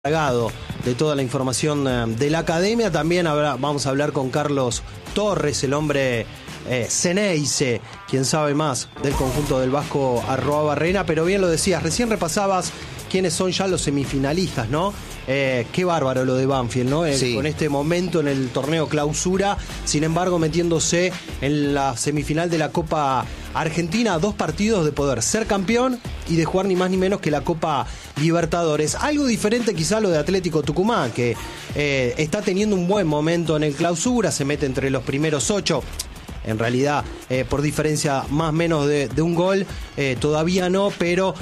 Encargado de toda la información de la academia. También vamos a hablar con Carlos Torres, el hombre Ceneice, quien sabe más del conjunto del Vasco @Barrena. Pero bien lo decías, recién repasabas quiénes son ya los semifinalistas, ¿no? Qué bárbaro lo de Banfield, ¿no? Sí. Con este momento en el torneo clausura, sin embargo metiéndose en la semifinal de la Copa Argentina, 2 partidos de poder ser campeón y de jugar ni más ni menos que la Copa Libertadores. Algo diferente quizá lo de Atlético Tucumán, que está teniendo un buen momento en el clausura, se mete entre los primeros 8. En realidad, por diferencia más o menos de un gol, todavía no, pero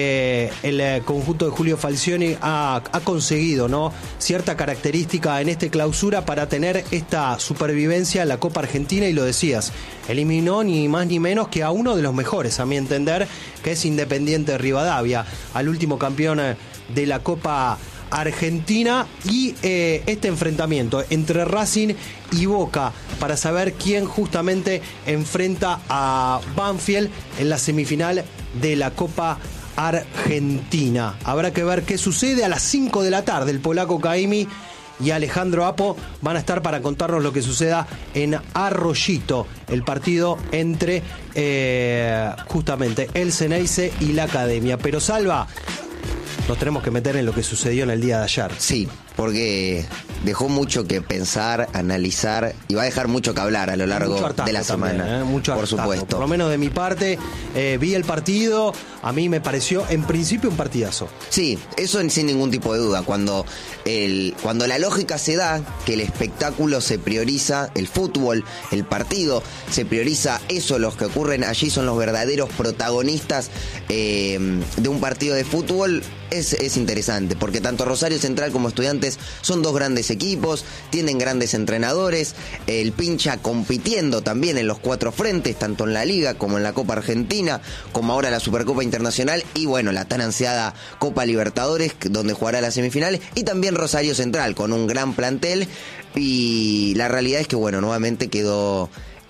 el conjunto de Julio Falcioni ha conseguido, ¿no?, cierta característica en este clausura para tener esta supervivencia en la Copa Argentina, y lo decías, eliminó ni más ni menos que a uno de los mejores, a mi entender, que es Independiente Rivadavia, al último campeón de la Copa Argentina, y este enfrentamiento entre Racing y Boca para saber quién justamente enfrenta a Banfield en la semifinal de la Copa Argentina. Habrá que ver qué sucede a las 5 de la tarde. El polaco Caimi y Alejandro Apo van a estar para contarnos lo que suceda en Arroyito, el partido entre justamente el Ceneice y la academia. Pero Salva, nos tenemos que meter en lo que sucedió en el día de ayer. Sí, porque dejó mucho que pensar, analizar, y va a dejar mucho que hablar a lo largo de la semana. También, mucho por hartazgo. supuesto. Por lo menos de mi parte, vi el partido, a mí me pareció en principio un partidazo. Sí, eso sin ningún tipo de duda. Cuando la lógica se da, que el espectáculo se prioriza, el fútbol, el partido, se prioriza eso, los que ocurren allí son los verdaderos protagonistas de un partido de fútbol. Es interesante, porque tanto Rosario Central como Estudiantes son 2 grandes equipos, tienen grandes entrenadores, el Pincha compitiendo también en los 4 frentes, tanto en la Liga como en la Copa Argentina, como ahora la Supercopa Internacional, y bueno, la tan ansiada Copa Libertadores, donde jugará las semifinales, y también Rosario Central, con un gran plantel, y la realidad es que, bueno, nuevamente quedó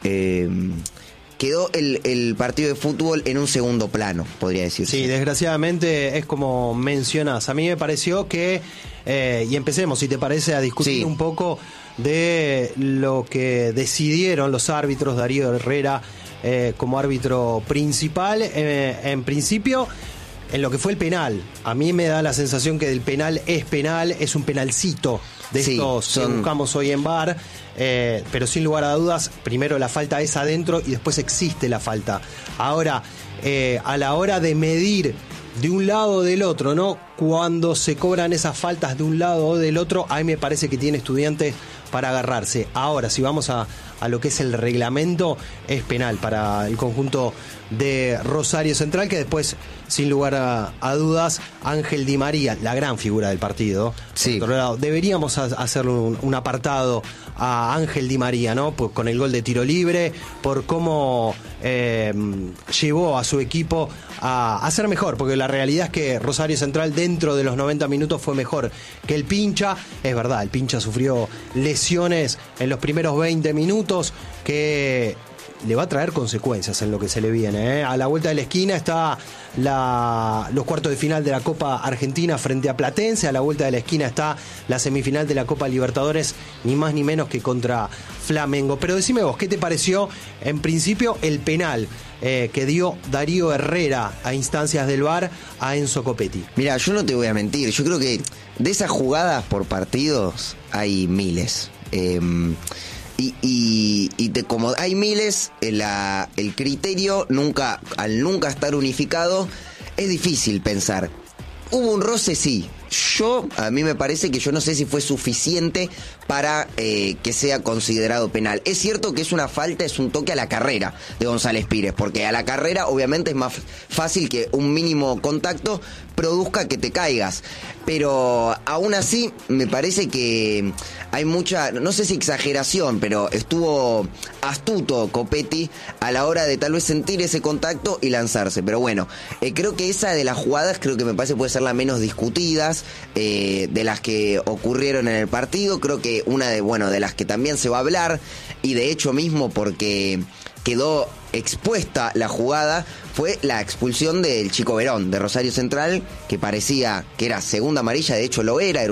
el partido de fútbol en un segundo plano, podría decirse. Sí, desgraciadamente es como mencionás. A mí me pareció que, y empecemos, si te parece, a discutir un poco de lo que decidieron los árbitros, Darío Herrera como árbitro principal. En principio, en lo que fue el penal, a mí me da la sensación que el penal es un penalcito de estos que buscamos hoy en VAR, pero sin lugar a dudas, primero la falta es adentro y después existe la falta. Ahora, a la hora de medir de un lado o del otro, ¿no?, cuando se cobran esas faltas de un lado o del otro, a mí me parece que tiene Estudiantes para agarrarse. Ahora, si vamos a lo que es el reglamento, es penal para el conjunto de Rosario Central, que después, sin lugar a dudas, Ángel Di María, la gran figura del partido. Sí. Por otro lado, deberíamos hacerle un apartado a Ángel Di María, ¿no?, pues con el gol de tiro libre, por cómo llevó a su equipo a ser mejor, porque la realidad es que Rosario Central dentro de los 90 minutos fue mejor que el Pincha. Es verdad, el Pincha sufrió lesiones en los primeros 20 minutos que le va a traer consecuencias en lo que se le viene, ¿eh? A la vuelta de la esquina está los cuartos de final de la Copa Argentina frente a Platense. A la vuelta de la esquina está la semifinal de la Copa Libertadores, ni más ni menos que contra Flamengo. Pero decime vos, ¿qué te pareció en principio el penal que dio Darío Herrera a instancias del VAR a Enzo Copetti? Mira, yo no te voy a mentir, yo creo que de esas jugadas por partidos hay miles. Como hay miles, el criterio al nunca estar unificado, es difícil pensar. Hubo un roce, sí. A mí me parece que yo no sé si fue suficiente para que sea considerado penal. Es cierto que es una falta, es un toque a la carrera de González Pires, porque a la carrera obviamente es más fácil que un mínimo contacto produzca que te caigas. Pero aún así me parece que hay mucha, no sé si exageración, pero estuvo astuto Copetti a la hora de tal vez sentir ese contacto y lanzarse. Pero bueno, creo que esa de las jugadas creo que me parece puede ser la menos discutidas de las que ocurrieron en el partido. Creo que una de las que también se va a hablar, y de hecho mismo porque quedó expuesta la jugada fue la expulsión del Chico Verón, de Rosario Central, que parecía que era segunda amarilla, de hecho lo era